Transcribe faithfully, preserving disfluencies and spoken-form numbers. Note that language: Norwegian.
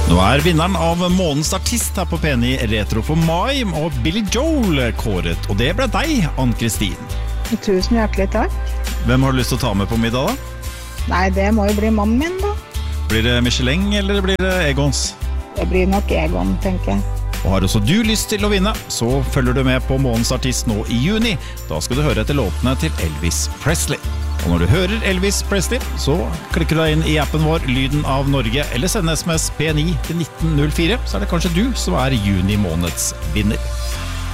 Nå er vinneren av månedens artist her på P ni Retro for mai, og Billy Joel kåret, og det ble deg, Ann-Kristin. Tusen hjertelig takk. Hvem har du lyst til å ta med på middag da? Nei, det må jo bli mannen min da. Blir det Michelin eller blir det Egons? Det blir nok Egon, tenker jeg. Og har også du lyst til å vinne, så følger du med på månedens artist nå i juni. Da skal du høre etter låtene til Elvis Presley. Og når du hører Elvis Presley, så klikker du deg inn i appen vår Lyden av Norge, eller send sms P ni til nitten null fire, så er det kanskje du som er juni måneds vinner.